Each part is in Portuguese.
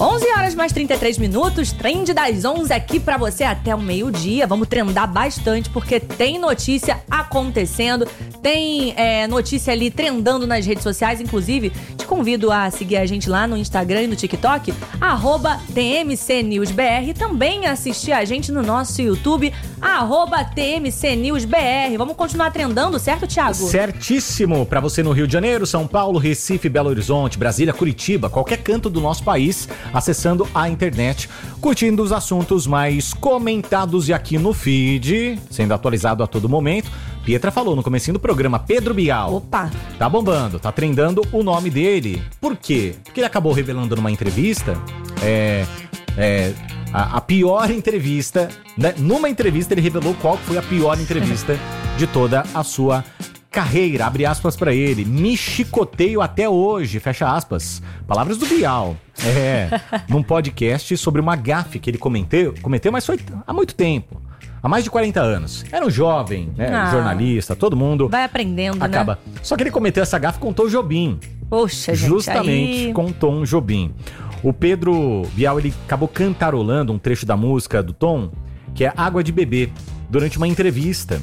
11 horas mais 33 minutos, trend das 11 aqui pra você até o meio-dia. Vamos trendar bastante porque tem notícia acontecendo, tem notícia ali trendando nas redes sociais. Inclusive, te convido a seguir a gente lá no Instagram e no TikTok, @TMCNewsBR. Também assistir a gente no nosso YouTube, @TMCNewsBR. Vamos continuar trendando, certo, Thiago? Certíssimo. Pra você no Rio de Janeiro, São Paulo, Recife, Belo Horizonte, Brasília, Curitiba, qualquer canto do nosso país, acessando a internet, curtindo os assuntos mais comentados e aqui no feed, sendo atualizado a todo momento. Pietra falou no comecinho do programa, Pedro Bial. Opa! Tá bombando, tá trendando o nome dele. Por quê? Porque ele acabou revelando numa entrevista, a pior entrevista, né? Numa entrevista ele revelou qual foi a pior entrevista de toda a sua carreira. Abre aspas pra ele. Me chicoteio até hoje, fecha aspas. Palavras do Bial. Num podcast sobre uma gafe que ele cometeu, mas foi há muito tempo. Há mais de 40 anos. Era um jovem, né? Jornalista, todo mundo vai aprendendo, acaba. Né? Só que ele cometeu essa gafe com Tom Jobim. Poxa, gente, justamente com Tom Jobim. O Pedro Bial, ele acabou cantarolando um trecho da música do Tom, que é Água de Beber, durante uma entrevista.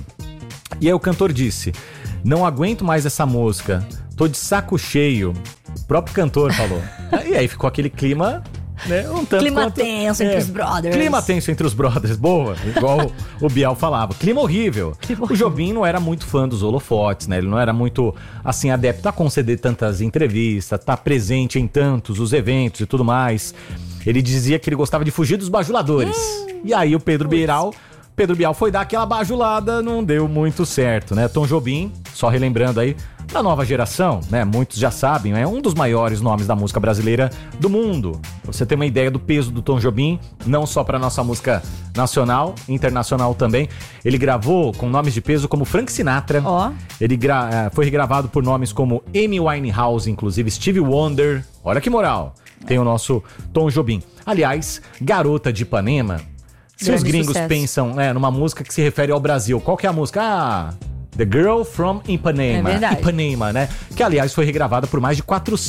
E aí o cantor disse: não aguento mais essa música, tô de saco cheio. O próprio cantor falou. E aí ficou aquele clima, né, um tanto clima quanto, tenso entre os brothers. Clima tenso entre os brothers, boa. Igual o Bial falava. Clima horrível. O Jobim não era muito fã dos holofotes, né? Ele não era muito, assim, adepto a conceder tantas entrevistas, tá presente em tantos os eventos e tudo mais. Ele dizia que ele gostava de fugir dos bajuladores. E aí o Pedro Bial foi dar aquela bajulada, não deu muito certo, né? Tom Jobim, só relembrando aí, da nova geração, né? Muitos já sabem, é um dos maiores nomes da música brasileira do mundo. Pra você ter uma ideia do peso do Tom Jobim, não só pra nossa música nacional, internacional também. Ele gravou com nomes de peso como Frank Sinatra. Ele foi regravado por nomes como Amy Winehouse, inclusive Stevie Wonder. Olha que moral. Tem o nosso Tom Jobim. Aliás, Garota de Ipanema. Se os gringos pensam numa música que se refere ao Brasil, qual que é a música? The Girl from Ipanema. É verdade. Ipanema, né? Que, aliás, foi regravada por mais de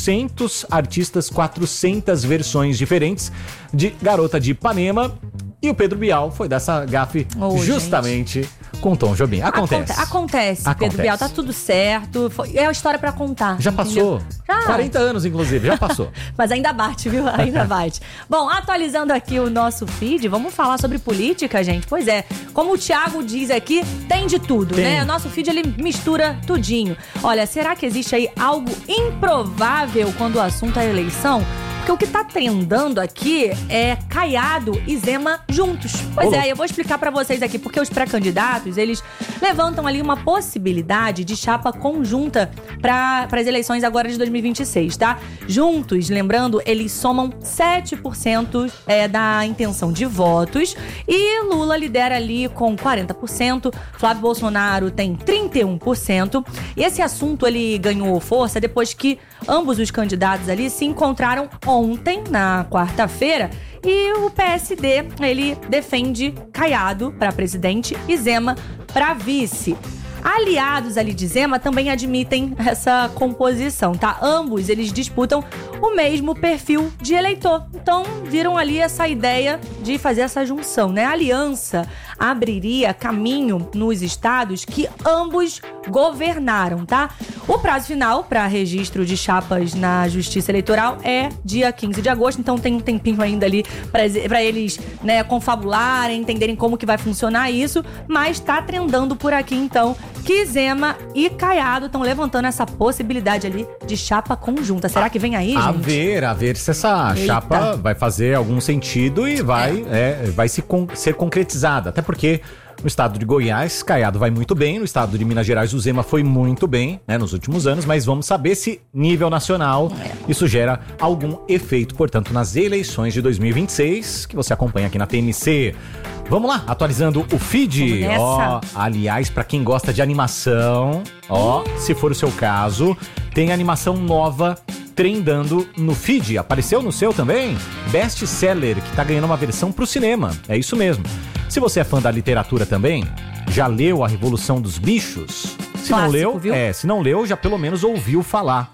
400 artistas, 400 versões diferentes de Garota de Ipanema. E o Pedro Bial foi dessa gafe justamente com Tom Jobim. Acontece, Pedro Bial, tá tudo certo. É a história pra contar. Já passou. 40 anos, inclusive, já passou. Mas ainda bate, viu? Ainda bate. Bom, atualizando aqui o nosso feed, vamos falar sobre política, gente. Pois é, como o Thiago diz aqui, tem de tudo, né? O nosso feed, ele mistura tudinho. Olha, será que existe aí algo improvável quando o assunto é eleição? Porque o que tá trendando aqui é Caiado e Zema juntos. Pois eu vou explicar pra vocês aqui, porque os pré-candidatos, eles levantam ali uma possibilidade de chapa conjunta para as eleições agora de 2026, tá? Juntos, lembrando, eles somam 7% da intenção de votos e Lula lidera ali com 40%, Flávio Bolsonaro tem 31%. E esse assunto, ele ganhou força depois que ambos os candidatos ali se encontraram ontem, na quarta-feira, e o PSD, ele defende Caiado para presidente e Zema para vice. Aliados ali de Zema também admitem essa composição, tá? Ambos, eles disputam o mesmo perfil de eleitor. Então, viram ali essa ideia de fazer essa junção, né? A aliança abriria caminho nos estados que ambos governaram, tá? O prazo final para registro de chapas na Justiça Eleitoral é dia 15 de agosto, então tem um tempinho ainda ali para eles, né, confabularem, entenderem como que vai funcionar isso, mas tá trendando por aqui, então, que Zema e Caiado estão levantando essa possibilidade ali de chapa conjunta. Será que vem aí, gente? A ver se essa chapa vai fazer algum sentido e vai ser concretizada. Até porque no estado de Goiás, Caiado vai muito bem. No estado de Minas Gerais, o Zema foi muito bem, né, nos últimos anos. Mas vamos saber se, nível nacional, isso gera algum efeito, portanto, nas eleições de 2026, que você acompanha aqui na TMC. Vamos lá, atualizando o feed. Aliás, pra quem gosta de animação, se for o seu caso, tem animação nova trendando no feed. Apareceu no seu também? Best Seller, que tá ganhando uma versão pro cinema. É isso mesmo. Se você é fã da literatura também, já leu A Revolução dos Bichos? Se não leu, já pelo menos ouviu falar.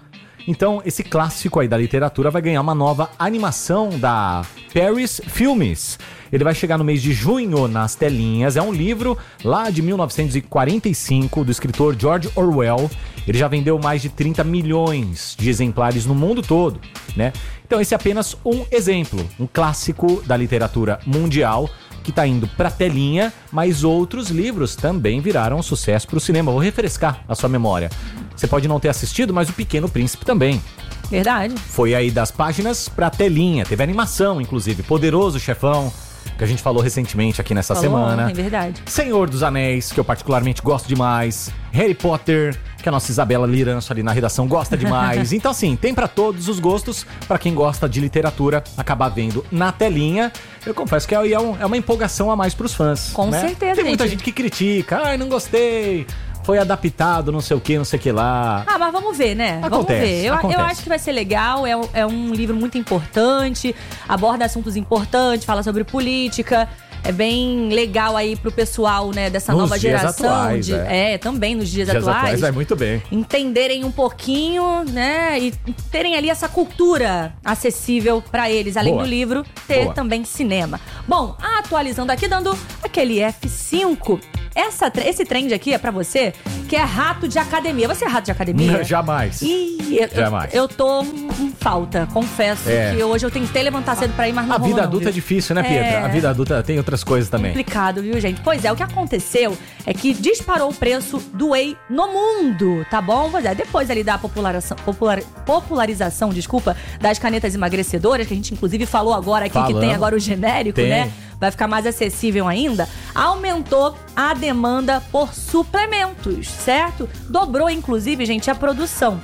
Então, esse clássico aí da literatura vai ganhar uma nova animação da Paris Filmes. Ele vai chegar no mês de junho nas telinhas. É um livro lá de 1945, do escritor George Orwell. Ele já vendeu mais de 30 milhões de exemplares no mundo todo, né? Então esse é apenas um exemplo, um clássico da literatura mundial que está indo para telinha, mas outros livros também viraram um sucesso para o cinema. Vou refrescar a sua memória. Você pode não ter assistido, mas O Pequeno Príncipe também. Verdade. Foi aí das páginas pra telinha. Teve animação, inclusive. Poderoso Chefão, que a gente falou recentemente aqui nessa semana. É verdade. Senhor dos Anéis, que eu particularmente gosto demais. Harry Potter, que a nossa Isabela Liranço ali na redação gosta demais. Então, assim, tem pra todos os gostos. Pra quem gosta de literatura, acabar vendo na telinha. Eu confesso que é uma empolgação a mais pros fãs. Com né? certeza, Tem muita gente que critica. Ai, não gostei. Foi adaptado, não sei o que lá. Ah, mas vamos ver, né? Acontece, vamos ver. Eu acontece. acho que vai ser legal. É um livro muito importante. Aborda assuntos importantes, fala sobre política. É bem legal aí pro pessoal, né, dessa Nos nova dias geração. atuais, Também nos dias Dias atuais atuais. vai muito bem. Entenderem um pouquinho, né? E terem ali essa cultura acessível pra eles. Além Boa. do livro, ter Boa. também cinema. Bom, atualizando aqui, dando aquele F5. Esse trend aqui é pra você que é rato de academia. Você é rato de academia? Jamais. Jamais. Eu tô em falta, confesso que hoje eu tentei levantar cedo pra ir, mas não A rolou, vida não, adulta viu? é difícil, né, Pietra? A vida adulta tem outras coisas também. Complicado, viu, gente? Pois é, o que aconteceu é que disparou o preço do whey no mundo, tá bom? Pois é, depois ali da popularização, das canetas emagrecedoras, que a gente inclusive falou agora aqui, que tem agora o genérico, né? Vai ficar mais acessível ainda. Aumentou a demanda por suplementos, certo? Dobrou, inclusive, gente, a produção.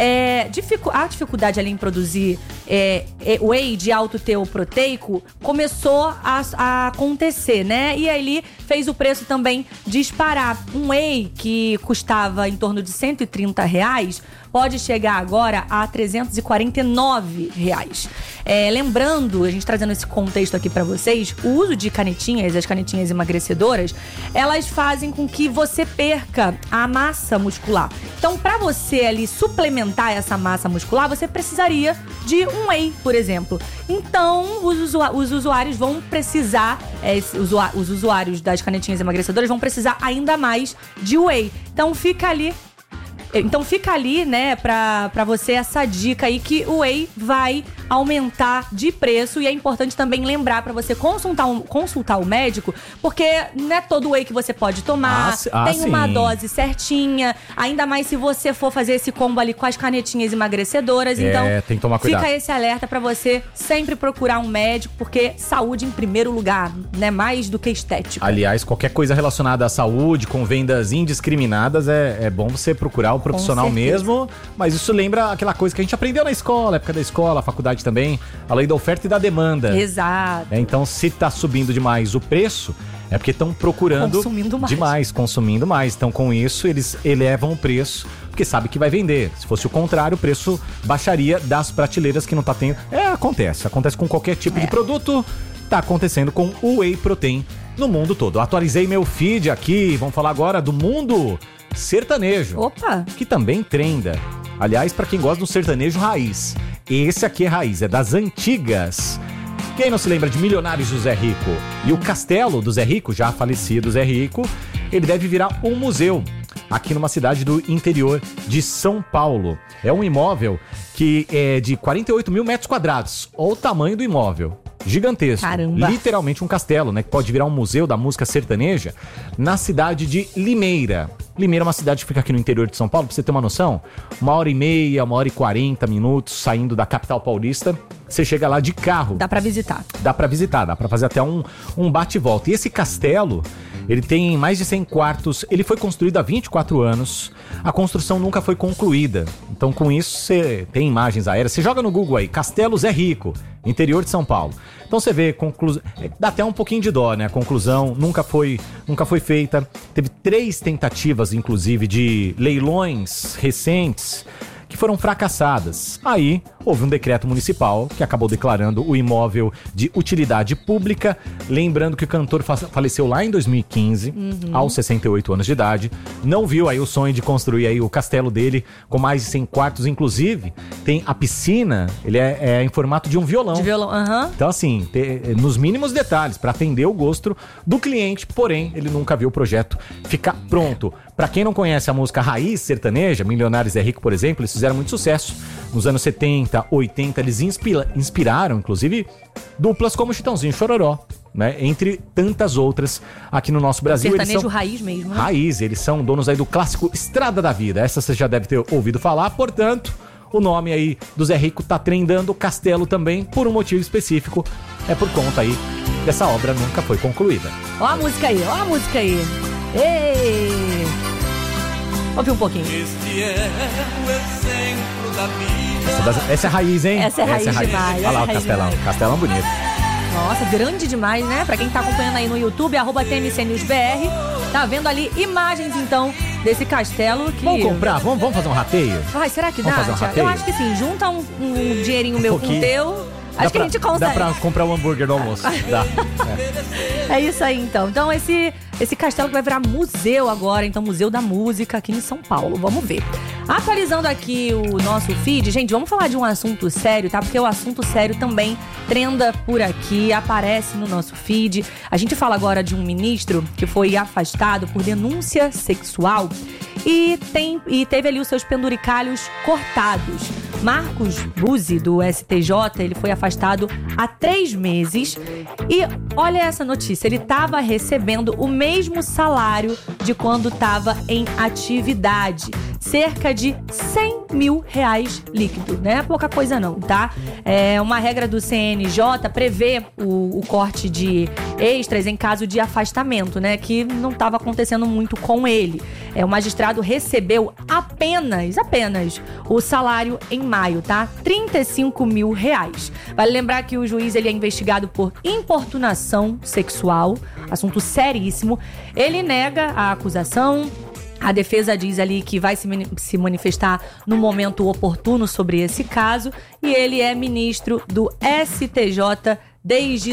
A dificuldade ali em produzir whey de alto teor proteico começou a acontecer, né? E aí fez o preço também disparar. Um whey que custava em torno de R$130 pode chegar agora a R$349. Lembrando, a gente trazendo esse contexto aqui pra vocês, o uso de canetinhas, as canetinhas emagrecedoras, elas fazem com que você perca a massa muscular. Então, pra você ali suplementar essa massa muscular, você precisaria de um whey, por exemplo. Então, os usuários vão precisar, os usuários das canetinhas emagrecedoras vão precisar ainda mais de whey. Então, fica ali, né, pra você essa dica aí que o whey vai aumentar de preço e é importante também lembrar pra você consultar o médico, porque não é todo whey que você pode tomar, tem uma dose certinha, ainda mais se você for fazer esse combo ali com as canetinhas emagrecedoras, então tem que tomar cuidado. Fica esse alerta pra você sempre procurar um médico, porque saúde em primeiro lugar, né, mais do que estética. Aliás, qualquer coisa relacionada à saúde, com vendas indiscriminadas, é bom você procurar o profissional mesmo, mas isso lembra aquela coisa que a gente aprendeu na escola, época da escola, faculdade também, a lei da oferta e da demanda. Exato. Então, se tá subindo demais o preço, é porque estão procurando consumindo mais. Então, com isso, eles elevam o preço, porque sabe que vai vender. Se fosse o contrário, o preço baixaria das prateleiras que não tá tendo. Acontece com qualquer tipo de produto, tá acontecendo com o whey protein no mundo todo. Eu atualizei meu feed aqui, vamos falar agora do mundo sertanejo. Opa! Que também trenda. Aliás, pra quem gosta do sertanejo raiz. Esse aqui é raiz, é das antigas. Quem não se lembra de Milionários do Zé Rico? E o castelo do Zé Rico, já falecido Zé Rico, ele deve virar um museu aqui numa cidade do interior de São Paulo. É um imóvel que é de 48 mil metros quadrados. Olha o tamanho do imóvel. Gigantesco. Caramba. Literalmente um castelo, né? Que pode virar um museu da música sertaneja na cidade de Limeira. Limeira é uma cidade que fica aqui no interior de São Paulo, pra você ter uma noção. 1h30, 1h40 minutos saindo da capital paulista. Você chega lá de carro. Dá pra visitar, dá pra fazer até um bate e volta. E esse castelo, ele tem mais de 100 quartos, ele foi construído há 24 anos, a construção nunca foi concluída. Então, com isso, você tem imagens aéreas. Você joga no Google aí, Castelo Zé Rico, interior de São Paulo. Então você vê, dá até um pouquinho de dó, né? A conclusão nunca foi feita. Teve 3 tentativas, inclusive, de leilões recentes que foram fracassadas. Aí, houve um decreto municipal que acabou declarando o imóvel de utilidade pública. Lembrando que o cantor faleceu lá em 2015, aos 68 anos de idade. Não viu aí o sonho de construir aí o castelo dele com mais de 100 quartos. Inclusive, tem a piscina, ele é em formato de um violão. De violão, Então, assim, nos mínimos detalhes, para atender o gosto do cliente, porém, ele nunca viu o projeto ficar pronto. Pra quem não conhece a música raiz sertaneja, Milionários é Rico, por exemplo, eles fizeram muito sucesso. Nos anos 70, 80, eles inspiraram, inclusive, duplas como Chitãozinho e Chororó, né? Entre tantas outras aqui no nosso Brasil. Sertanejo raiz mesmo, né? Raiz, eles são donos aí do clássico Estrada da Vida. Essa você já deve ter ouvido falar, portanto, o nome aí do Zé Rico tá trendando, o castelo também, por um motivo específico. É por conta aí dessa obra nunca foi concluída. Ó a música aí, ó a música aí. Ei! Ouve um pouquinho. Este é o exemplo da vida. Essa é raiz, hein? Essa é raiz demais. Olha lá o castelão. Demais. Castelão bonito. Nossa, grande demais, né? Pra quem tá acompanhando aí no YouTube, @TMCNewsBR, tá vendo ali imagens, então, desse castelo que... Vamos comprar? Vamos fazer um rateio? Ai, será que Vamos dá, fazer um Thiago? rateio? Eu acho que sim, junta um dinheirinho meu com o teu. Acho que a gente consegue. Dá pra comprar um hambúrguer no almoço. Dá. É isso aí, então. Então, esse castelo que vai virar museu agora. Então, Museu da Música aqui em São Paulo. Vamos ver. Atualizando aqui o nosso feed. Gente, vamos falar de um assunto sério, tá? Porque o assunto sério também trenda por aqui, aparece no nosso feed. A gente fala agora de um ministro que foi afastado por denúncia sexual e teve ali os seus penduricalhos cortados. Marcos Buzzi, do STJ, ele foi afastado há 3 meses. E olha essa notícia, ele estava recebendo o mesmo salário de quando estava em atividade. Cerca de R$100 mil líquido, né? Pouca coisa não, tá? Uma regra do CNJ prevê o corte de extras em caso de afastamento, né? Que não estava acontecendo muito com ele. O magistrado recebeu apenas o salário em maio, tá? R$35 mil. Vale lembrar que o juiz ele é investigado por importunação sexual, assunto seríssimo. Ele nega a acusação. A defesa diz ali que vai se manifestar no momento oportuno sobre esse caso. E ele é ministro do STJ desde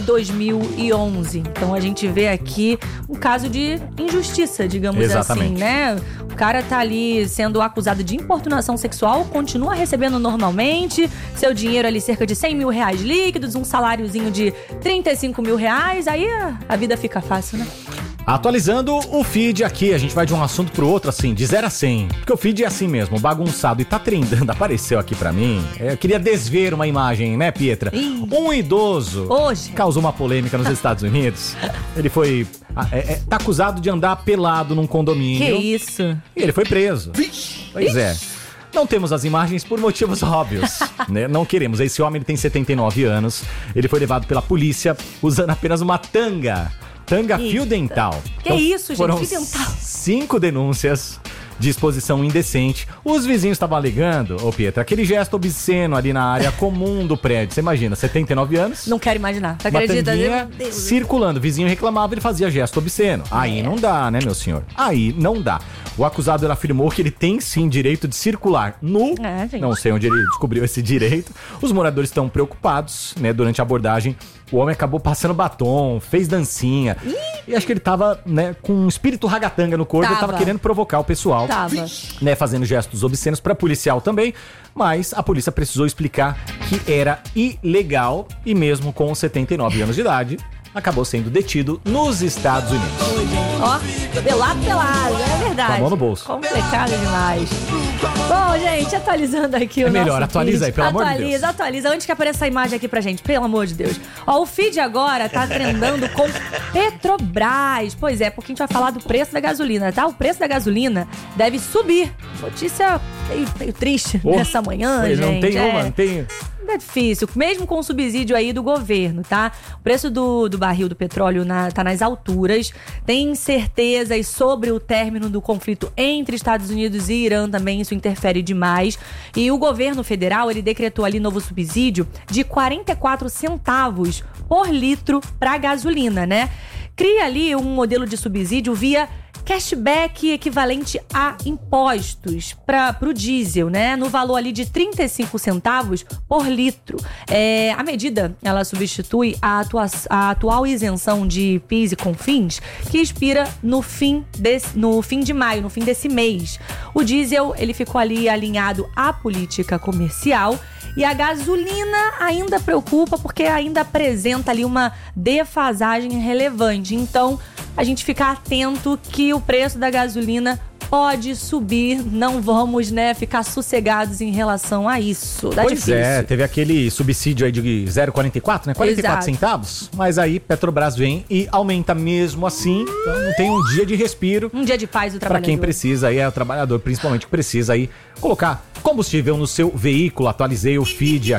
2011. Então a gente vê aqui um caso de injustiça, digamos assim, né? O cara tá ali sendo acusado de importunação sexual, continua recebendo normalmente, seu dinheiro ali cerca de R$100 mil líquidos, um saláriozinho de R$35 mil, aí a vida fica fácil, né? Atualizando o feed aqui, a gente vai de um assunto pro outro, assim, de 0 a 100. Porque o feed é assim mesmo, bagunçado e tá trendando, apareceu aqui pra mim. Eu queria desver uma imagem, né, Pietra? Um idoso hoje causou uma polêmica nos Estados Unidos. Ele foi... tá acusado de andar pelado num condomínio. Que isso? E ele foi preso. Pois é. Não temos as imagens por motivos óbvios, né? Não queremos. Esse homem ele tem 79 anos. Ele foi levado pela polícia usando apenas uma tanga fio dental. Que então, isso, gente? Foram fio dental. 5 denúncias de exposição indecente. Os vizinhos estavam alegando, Pietra, aquele gesto obsceno ali na área comum do prédio. Você imagina, 79 anos. Não quero imaginar. Você uma acredita? tanguinha circulando. O vizinho reclamava, ele fazia gesto obsceno. Aí não dá, né, meu senhor? Aí não dá. O acusado ele afirmou que ele tem sim direito de circular nu. Não sei onde ele descobriu esse direito. Os moradores estão preocupados, né? Durante a abordagem, o homem acabou passando batom, fez dancinha. E acho que ele tava, né, com um espírito ragatanga no corpo. Ele tava querendo provocar o pessoal. Né, fazendo gestos obscenos para policial também. Mas a polícia precisou explicar que era ilegal. E mesmo com 79 anos de idade, acabou sendo detido nos Estados Unidos. Ó, pelado, é verdade. Com a mão no bolso. Complicado demais. Bom, gente, atualizando aqui o nosso melhor, atualiza feed. aí, pelo amor de Deus. Atualiza. Onde que aparece essa imagem aqui pra gente? Pelo amor de Deus. Ó, o feed agora tá trendando com Petrobras. Pois é, porque a gente vai falar do preço da gasolina, tá? O preço da gasolina deve subir. Notícia meio triste nessa manhã, gente. Não tem É difícil, mesmo com o subsídio aí do governo, tá? O preço do barril do petróleo tá nas alturas. Tem incertezas sobre o término do conflito entre Estados Unidos e Irã também, isso interfere demais. E o governo federal, ele decretou ali novo subsídio de 44 centavos por litro pra gasolina, né? Cria ali um modelo de subsídio via cashback equivalente a impostos para o diesel, né? No valor ali de 35 centavos por litro. A medida, ela substitui a atual isenção de PIS e COFINS, que expira no fim de maio, no fim desse mês. O diesel, ele ficou ali alinhado à política comercial. E a gasolina ainda preocupa porque ainda apresenta ali uma defasagem relevante. Então, a gente fica atento que o preço da gasolina pode subir. Não vamos, né, ficar sossegados em relação a isso. Pois é, teve aquele subsídio aí de 0,44, né? 44 centavos. Mas aí Petrobras vem e aumenta mesmo assim. Então não tem um dia de respiro. Um dia de paz do trabalhador. Pra quem precisa aí, é o trabalhador principalmente que precisa aí colocar combustível no seu veículo. Atualizei o feed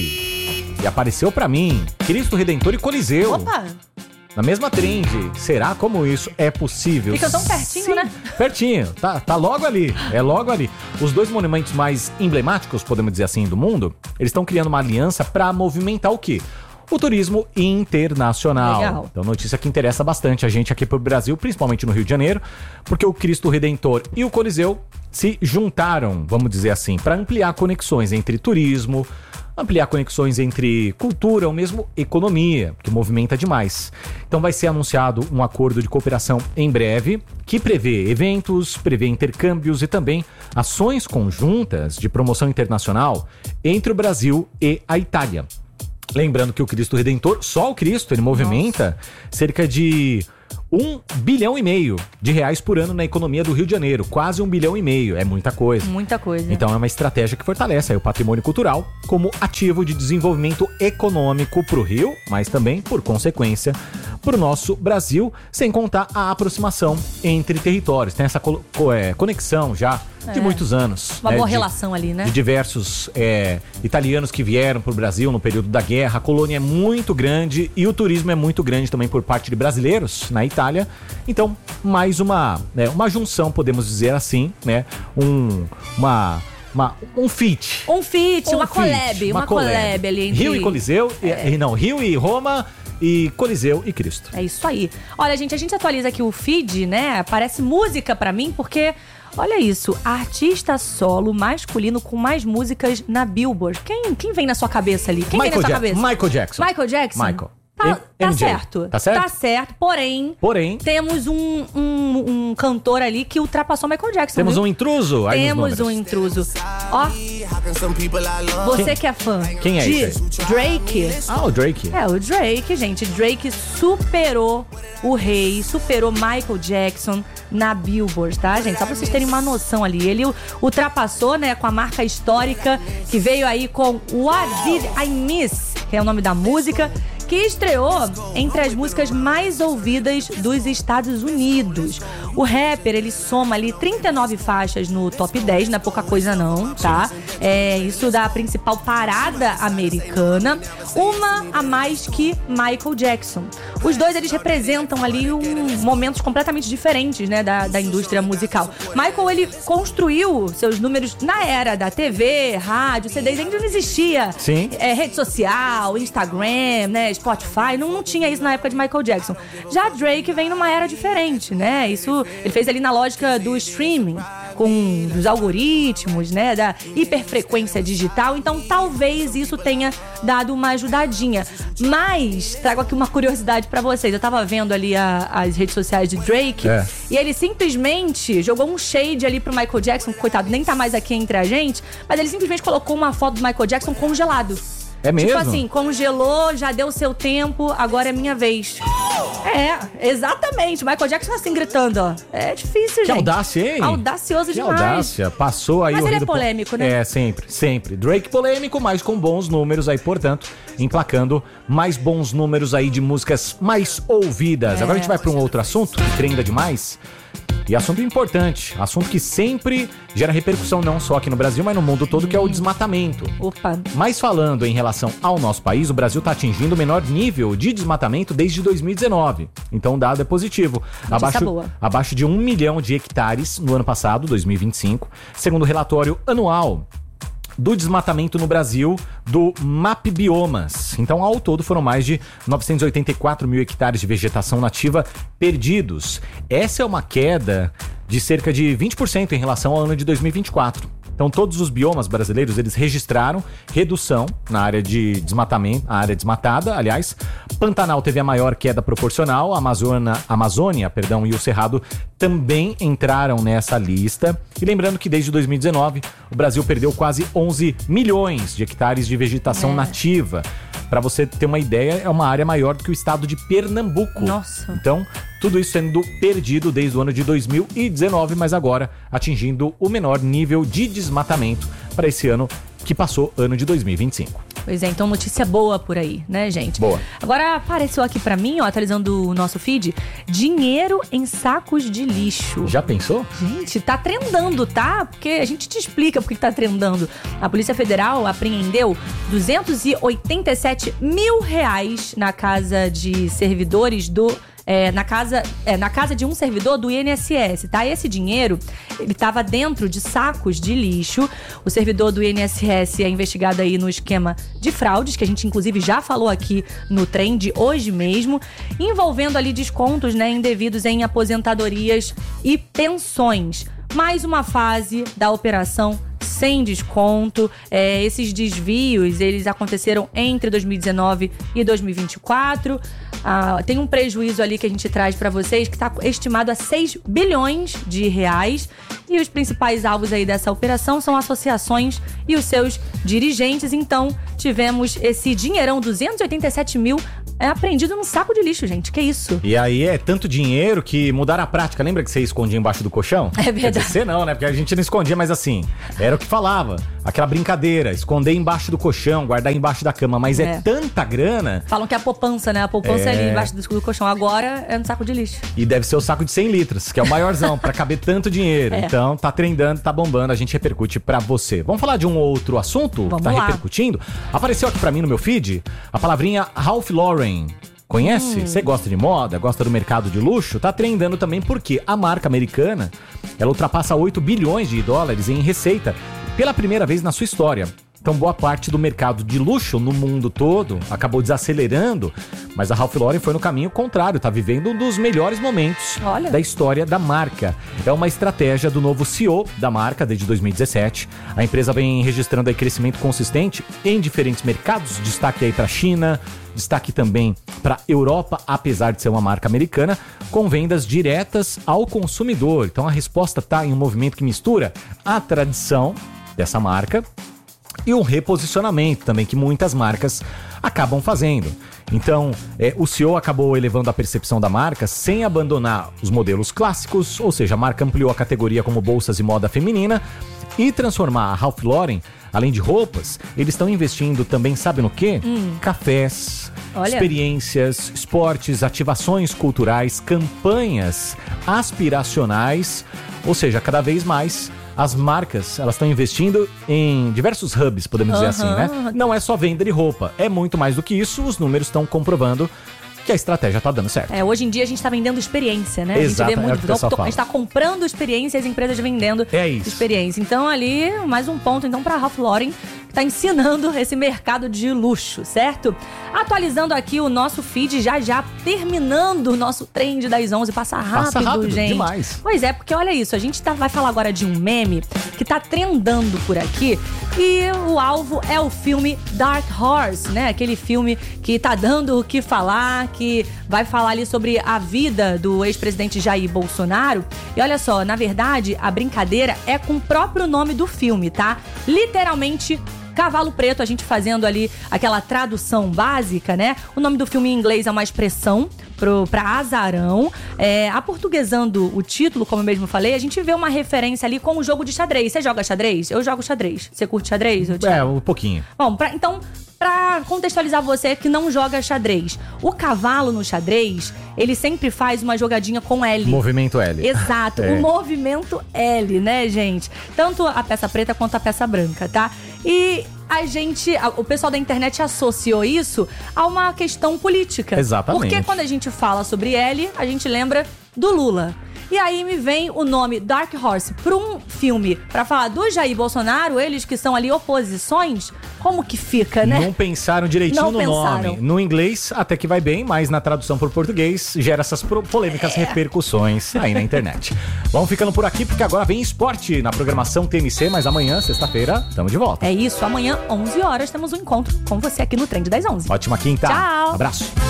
aqui e apareceu pra mim Cristo Redentor e Coliseu. Opa! Na mesma trend. Será como isso é possível? Fica tão pertinho, sim, né? Pertinho. Tá logo ali. É logo ali. Os dois monumentos mais emblemáticos, podemos dizer assim, do mundo, eles estão criando uma aliança para movimentar o quê? O turismo internacional. Legal. Então, notícia que interessa bastante a gente aqui pro Brasil, principalmente no Rio de Janeiro, porque o Cristo Redentor e o Coliseu se juntaram, vamos dizer assim, para ampliar conexões entre turismo, ampliar conexões entre cultura ou mesmo economia, que movimenta demais. Então vai ser anunciado um acordo de cooperação em breve, que prevê eventos, prevê intercâmbios e também ações conjuntas de promoção internacional entre o Brasil e a Itália. Lembrando que o Cristo Redentor, só o Cristo, ele movimenta cerca de 1,5 bilhão de reais por ano na economia do Rio de Janeiro. Quase 1,5 bilhão. É muita coisa. Muita coisa. Então é uma estratégia que fortalece aí o patrimônio cultural como ativo de desenvolvimento econômico para o Rio, mas também, por consequência, para o nosso Brasil, sem contar a aproximação entre territórios. Tem essa conexão já de muitos anos. Uma boa relação ali, né? De diversos italianos que vieram para o Brasil no período da guerra. A colônia é muito grande e o turismo é muito grande também por parte de brasileiros na Itália. Então, mais uma junção, podemos dizer assim, né? Um feat. Uma collab ali entre... Rio e Coliseu, Rio e Roma... E Coliseu e Cristo. É isso aí. Olha, gente, a gente atualiza aqui o feed, né? Parece música pra mim, porque... Olha isso, artista solo masculino com mais músicas na Billboard. Quem vem na sua cabeça ali? Quem vem na sua cabeça? Michael Jackson. Michael Jackson? Tá certo. Tá certo? Tá certo, porém temos um cantor ali que ultrapassou Michael Jackson. Temos um intruso aí. Temos um intruso. Ó, você que é fã quem é de esse? Drake. Ah, o Drake. É, o Drake, gente. Drake superou o rei, superou Michael Jackson na Billboard, tá, gente? Só pra vocês terem uma noção ali. Ele ultrapassou, né, com a marca histórica que veio aí com What Did I Miss, que é o nome da música, que estreou entre as músicas mais ouvidas dos Estados Unidos. O rapper, ele soma ali 39 faixas no top 10, não é pouca coisa não, tá? Isso da principal parada americana, uma a mais que Michael Jackson. Os dois, eles representam ali momentos completamente diferentes, né, da indústria musical. Michael, ele construiu seus números na era da TV, rádio, CDs, ainda não existia. Sim. Rede social, Instagram, né, Spotify, não tinha isso na época de Michael Jackson. Já Drake vem numa era diferente, né? Isso ele fez ali na lógica do streaming, com os algoritmos, né? Da hiperfrequência digital. Então, talvez isso tenha dado uma ajudadinha. Mas, trago aqui uma curiosidade pra vocês. Eu tava vendo ali as redes sociais de Drake e ele simplesmente jogou um shade ali pro Michael Jackson, coitado, nem tá mais aqui entre a gente, mas ele simplesmente colocou uma foto do Michael Jackson congelado. É mesmo? Tipo assim, congelou, já deu o seu tempo, agora é minha vez. Exatamente. Michael Jackson assim gritando, ó. É difícil, gente. Que audácia, hein? Audacioso demais. Que audácia. Passou aí. Mas ele é polêmico, né? Sempre. Drake polêmico, mas com bons números aí, portanto, emplacando mais bons números aí de músicas mais ouvidas. Agora a gente vai pra um outro assunto que trenda demais. E assunto importante, assunto que sempre gera repercussão não só aqui no Brasil, mas no mundo todo, que é o desmatamento. Opa. Mas falando em relação ao nosso país, o Brasil está atingindo o menor nível de desmatamento desde 2019. Então o dado é positivo. Abaixo de 1 milhão de hectares no ano passado, 2025, segundo o relatório anual do desmatamento no Brasil do MapBiomas. Então, ao todo, foram mais de 984 mil hectares de vegetação nativa perdidos. Essa é uma queda de cerca de 20% em relação ao ano de 2024. Então, todos os biomas brasileiros, eles registraram redução na área de desmatamento, a área desmatada, aliás. Pantanal teve a maior queda proporcional, a Amazônia, e o Cerrado também entraram nessa lista. E lembrando que desde 2019, o Brasil perdeu quase 11 milhões de hectares de vegetação nativa. Para você ter uma ideia, é uma área maior do que o estado de Pernambuco. Nossa. Então, tudo isso sendo perdido desde o ano de 2019, mas agora atingindo o menor nível de desmatamento para esse ano que passou, ano de 2025. Pois é, então notícia boa por aí, né, gente? Boa. Agora apareceu aqui pra mim, ó, atualizando o nosso feed, dinheiro em sacos de lixo. Já pensou? Gente, tá trendando, tá? Porque a gente te explica por que tá trendando. A Polícia Federal apreendeu 287 mil reais na casa de servidores do... na casa de um servidor do INSS, tá? Esse dinheiro, ele estava dentro de sacos de lixo. O servidor do INSS é investigado aí no esquema de fraudes, que a gente inclusive já falou aqui no Trend hoje mesmo, envolvendo ali descontos, né, indevidos em aposentadorias e pensões. Mais uma fase da operação sem desconto. Esses desvios, eles aconteceram entre 2019 e 2024. Tem um prejuízo ali que a gente traz para vocês que está estimado a 6 bilhões de reais. E os principais alvos aí dessa operação são associações e os seus dirigentes. Então, tivemos esse dinheirão, 287 mil, apreendido num saco de lixo, gente. Que isso? E aí é tanto dinheiro que mudaram a prática. Lembra que você escondia embaixo do colchão? É verdade. Quer dizer, você não, né? Porque a gente não escondia, mas assim, era o que falava. Aquela brincadeira, esconder embaixo do colchão, guardar embaixo da cama. Mas é tanta grana. Falam que é a poupança, né? A poupança é ali embaixo do colchão. Agora é no saco de lixo. E deve ser o saco de 100 litros, que é o maiorzão, pra caber tanto dinheiro. Então, tá trendando, tá bombando, a gente repercute pra você. Vamos falar de um outro assunto que tá repercutindo? Apareceu aqui pra mim no meu feed a palavrinha Ralph Lauren. Conhece? Você gosta de moda, gosta do mercado de luxo? Tá trendando também porque a marca americana, ela ultrapassa 8 bilhões de dólares em receita pela primeira vez na sua história. Então, boa parte do mercado de luxo no mundo todo acabou desacelerando, mas a Ralph Lauren foi no caminho contrário, tá vivendo um dos melhores momentos da história da marca. É uma estratégia do novo CEO da marca desde 2017. A empresa vem registrando aí crescimento consistente em diferentes mercados, destaque aí para a China, destaque também para a Europa, apesar de ser uma marca americana, com vendas diretas ao consumidor. Então, a resposta está em um movimento que mistura a tradição dessa marca e um reposicionamento também que muitas marcas acabam fazendo. Então, o CEO acabou elevando a percepção da marca sem abandonar os modelos clássicos, ou seja, a marca ampliou a categoria como bolsas e moda feminina e transformar a Ralph Lauren, além de roupas, eles estão investindo também, sabe no quê? Cafés, experiências, esportes, ativações culturais, campanhas aspiracionais, ou seja, cada vez mais as marcas, elas estão investindo em diversos hubs, podemos dizer assim, né? Não é só venda de roupa, é muito mais do que isso, os números estão comprovando que a estratégia tá dando certo. Hoje em dia a gente tá vendendo experiência, né? Exato, a gente vê muito. A gente tá comprando experiência e as empresas vendendo experiência. Então ali, mais um ponto então pra Ralph Lauren, que tá ensinando esse mercado de luxo, certo? Atualizando aqui o nosso feed, já terminando o nosso Trend das 11. Passa rápido, gente. Demais. Pois é, porque olha isso, a gente vai falar agora de um meme que tá trendando por aqui e o alvo é o filme Dark Horse, né? Aquele filme que tá dando o que falar, que vai falar ali sobre a vida do ex-presidente Jair Bolsonaro. E olha só, na verdade, a brincadeira é com o próprio nome do filme, tá? Literalmente, Cavalo Preto, a gente fazendo ali aquela tradução básica, né? O nome do filme em inglês é uma expressão pra azarão. Aportuguesando o título, como eu mesmo falei, a gente vê uma referência ali com o jogo de xadrez. Você joga xadrez? Eu jogo xadrez. Você curte xadrez? Um pouquinho. Bom, então, pra contextualizar você que não joga xadrez, o cavalo no xadrez, ele sempre faz uma jogadinha com L. Movimento L. Exato, o movimento L, né, gente? Tanto a peça preta quanto a peça branca, tá? E o pessoal da internet associou isso a uma questão política. Exatamente. Porque quando a gente fala sobre L, a gente lembra do Lula. E aí me vem o nome Dark Horse pra um filme pra falar do Jair Bolsonaro, eles que são ali oposições, como que fica, né? Não pensaram direitinho no nome. No inglês até que vai bem, mas na tradução por português gera essas polêmicas repercussões aí na internet. Vamos ficando por aqui porque agora vem esporte na programação TMC, mas amanhã, sexta-feira, estamos de volta. É isso, amanhã, 11 horas, temos um encontro com você aqui no Trem de 10 11. Ótima quinta. Tchau. Abraço.